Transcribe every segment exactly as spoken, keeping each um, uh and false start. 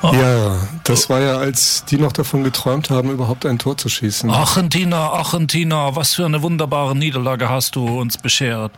Ja, das war ja, als die noch davon geträumt haben, überhaupt ein Tor zu schießen. Argentina, Argentina, was für eine wunderbare Niederlage hast du uns beschert.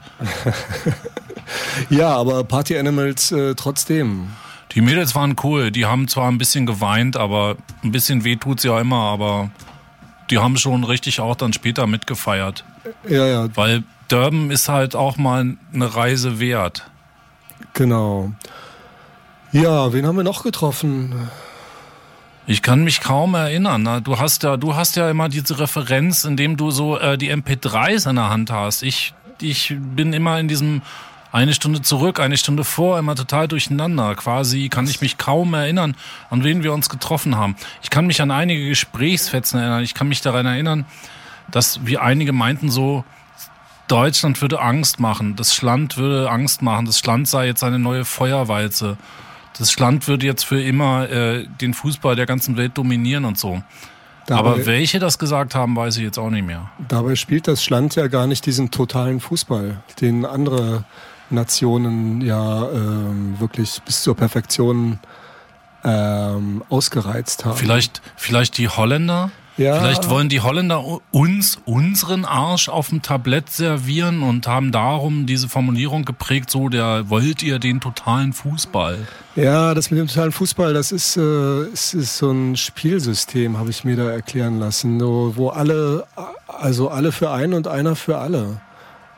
Ja, aber Party Animals äh, trotzdem. Die Mädels waren cool, die haben zwar ein bisschen geweint, aber ein bisschen weh tut's ja immer, aber die haben schon richtig auch dann später mitgefeiert. Ja, ja. Weil Durban ist halt auch mal eine Reise wert. Genau. Ja, wen haben wir noch getroffen? Ich kann mich kaum erinnern. Du hast ja, du hast ja immer diese Referenz, indem du so äh, die M P dreis in der Hand hast. Ich, ich bin immer in diesem eine Stunde zurück, eine Stunde vor, immer total durcheinander. Quasi kann ich mich kaum erinnern, an wen wir uns getroffen haben. Ich kann mich an einige Gesprächsfetzen erinnern. Ich kann mich daran erinnern, dass wir einige meinten so, Deutschland würde Angst machen, das Land würde Angst machen, das Land sei jetzt eine neue Feuerwalze. Das Land würde jetzt für immer äh, den Fußball der ganzen Welt dominieren und so. Dabei, aber welche das gesagt haben, weiß ich jetzt auch nicht mehr. Dabei spielt das Land ja gar nicht diesen totalen Fußball, den andere Nationen ja ähm, wirklich bis zur Perfektion ähm, ausgereizt haben. Vielleicht, vielleicht die Holländer? Ja. Vielleicht wollen die Holländer uns, unseren Arsch auf dem Tablett servieren und haben darum diese Formulierung geprägt, so, der wollt ihr den totalen Fußball? Ja, das mit dem totalen Fußball, das ist, äh, ist, ist so ein Spielsystem, habe ich mir da erklären lassen, so, wo alle, also alle für einen und einer für alle.